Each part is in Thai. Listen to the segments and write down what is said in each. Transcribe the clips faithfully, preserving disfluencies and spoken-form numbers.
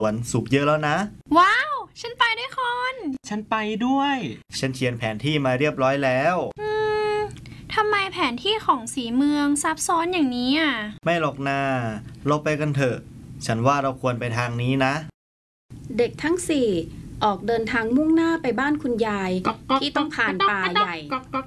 วันสุกเยอะแล้วนะว้าวฉันไปด้วยคนฉันไปด้วยฉันเขียนแผนที่มาเรียบร้อยแล้วอืมทำไมแผนที่ของสีเมืองซับซ้อนอย่างนี้อ่ะไม่หรอกนาเราไปกันเถอะฉันว่าเราควรไปทางนี้นะเด็กทั้งสี่ออกเดินทางมุ่งหน้าไปบ้านคุณยายที่ต้องผ่านป่าใหญ่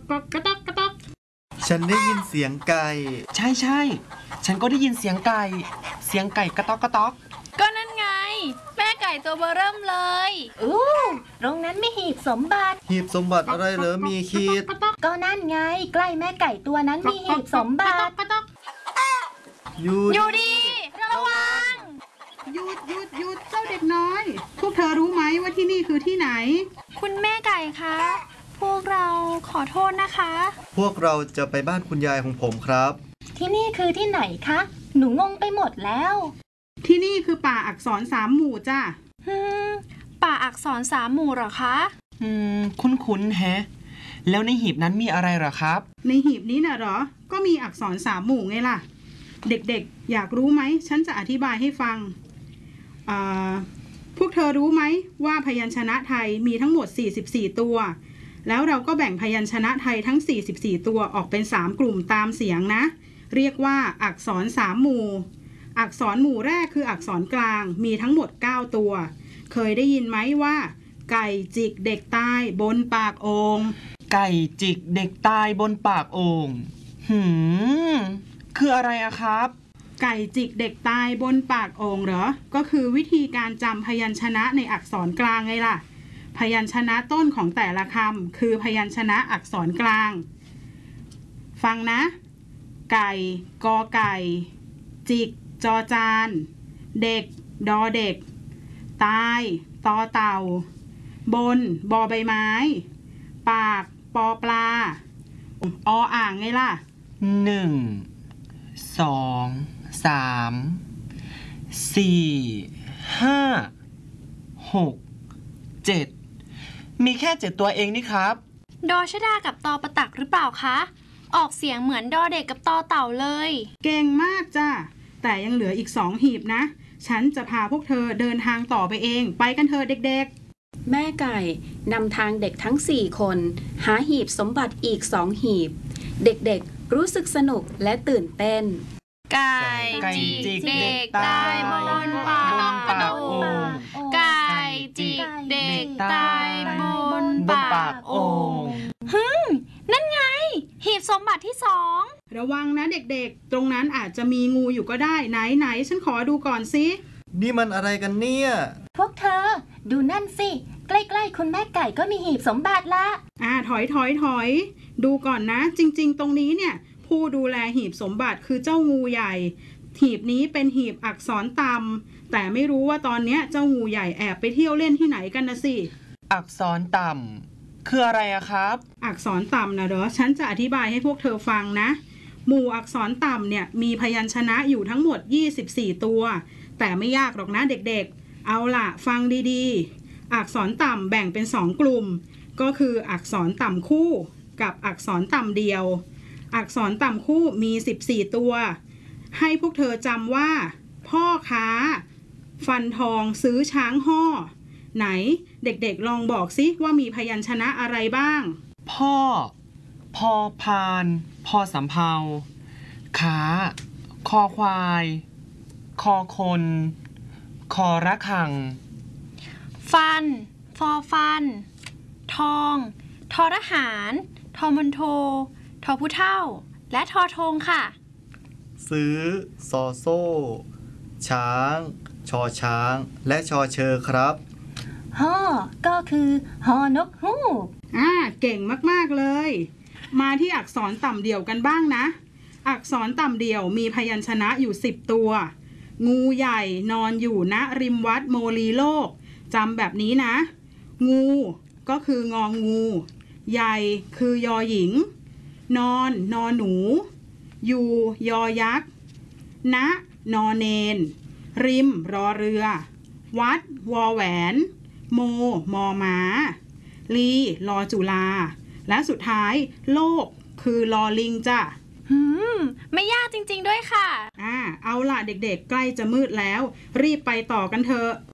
ฉันได้ยินเสียงไก่ใช่ใช่ฉันก็ได้ยินเสียงไก่เสียงไก่กระต๊อกกระต๊อกก็นั่นไงแม่ไก่ตัวเบอเริ่มเลยอู้ตรงนั้นไม่หีบสมบัติหีบสมบัติอะไรเหรอมีขีดก็นั่นไงใกล้แม่ไก่ตัวนั้นมีหีบสมบัติอยู่อยู่ดีระวังหยุดหยุดหยุดเจ้าเด็กน้อยพวกเธอรู้ไหมว่าที่นี่คือที่ไหนคุณแม่ไก่คะพวกเราขอโทษนะคะพวกเราจะไปบ้านคุณยายของผมครับที่นี่คือที่ไหนคะหนูงงไปหมดแล้วที่นี่คือป่าอักษรสามหมู่จ้ะฮึมป่าอักษรสามหมู่เหรอคะอืมคุ้นๆแฮะแล้วในหีบนั้นมีอะไรเหรอครับในหีบนี้น่ะเหรอก็มีอักษรสามหมู่ไงล่ะเด็กๆอยากรู้ไหมฉันจะอธิบายให้ฟังอ่าพวกเธอรู้ไหมว่าพยัญชนะไทยมีทั้งหมดสี่สิบสี่ตัวแล้วเราก็แบ่งพยัญชนะไทยทั้งสี่สิบสี่ตัวออกเป็นสามกลุ่มตามเสียงนะเรียกว่าอักษรสามหมู่อักษรหมู่แรกคืออักษรกลางมีทั้งหมดเก้าตัวเคยได้ยินไหมว่าไก่จิกเด็กตายบนปากโอ่งไก่จิกเด็กตายบนปากโอ่งหืมคืออะไรอะครับไก่จิกเด็กตายบนปากโอ่งเหรอก็คือวิธีการจำพยัญชนะในอักษรกลางไงล่ะพยัญชนะต้นของแต่ละคำคือพยัญชนะอักษรกลางฟังนะไก่กอไก่จิกจอจานเด็กดอเด็กตายตอเต่าบนบอใบไม้ปากปอปลาออ่างไงล่ะหนึ่งสองสามสี่ห้าหกเจ็ดมีแค่เจ็ดตัวเองนี่ครับดอชดากับตอประตักหรือเปล่าคะออกเสียงเหมือนดอเด็กกับตอเต่าเลยเก่งมากจ้ะแต่ยังเหลืออีกสองหีบนะฉันจะพาพวกเธอเดินทางต่อไปเองไปกันเถอะเด็กๆแม่ไก่นำทางเด็กทั้งสี่คนหาหีบสมบัติอีกสองหีบเด็กๆรู้สึกสนุกและตื่นเต้นไก่จิกเด็กตายบนปากโอ่งไก่จิกเด็กตายบนปากโอ่งฮึมนั่นไงหีบสมบัติที่สองระวังนะเด็กๆตรงนั้นอาจจะมีงูอยู่ก็ได้ไหนไหนฉันขอดูก่อนสินี่มันอะไรกันเนี่ยพวกเธอดูนั่นสิใกล้ๆคุณแม่ไก่ก็มีหีบสมบัติละอ่าถอยถอยถอยดูก่อนนะจริงๆตรงนี้เนี่ยผู้ดูแลหีบสมบัติคือเจ้างูใหญ่หีบนี้เป็นหีบอักษรต่ำแต่ไม่รู้ว่าตอนนี้เจ้างูใหญ่แอบไปเที่ยวเล่นที่ไหนกันนะสิอักษรต่ำคืออะไรอะครับอักษรต่ำนะเหรอฉันจะอธิบายให้พวกเธอฟังนะหมู่อักษรต่ำเนี่ยมีพยัญชนะอยู่ทั้งหมดยี่สิบสี่ตัวแต่ไม่ยากหรอกนะเด็กๆเอาล่ะฟังดีๆอักษรต่ำแบ่งเป็นสองกลุ่มก็คืออักษรต่ำคู่กับอักษรต่ำเดียวอักษรต่ำคู่มีสิบสี่ตัวให้พวกเธอจำว่าพ่อค้าฟันทองซื้อช้างห่อไหนเด็กๆลองบอกสิว่ามีพยัญชนะอะไรบ้างพ่อพอพานพอสำเภาขาคอควายคอคนคอระฆังฟันฟอฟันทองทอทหารทอมณโฑทอผู้เฒ่าและทอธงค่ะซื้อซอโซ่ช้างชอช้างและชอเชอครับห่อก็คือหอนกฮูกอ่าเก่งมากๆเลยมาที่อักษรต่ำเดี่ยวกันบ้างนะอักษรต่ำเดี่ยวมีพยัญชนะอยู่สิบตัวงูใหญ่นอนอยู่ณริมวัดโมลีโลกจำแบบนี้นะงูก็คืององูใหญ่คือยอหญิงนอนนอหนูอยู่ยอยักษ์ณนอเนนริมรอเรือวัดวอแหวนโมมอม้าลีลอจุลาและสุดท้ายโลกคือลอลิงจ้ะหืมไม่ยากจริงๆด้วยค่ะอ่าเอาล่ะเด็กๆใกล้จะมืดแล้วรีบไปต่อกันเถอะ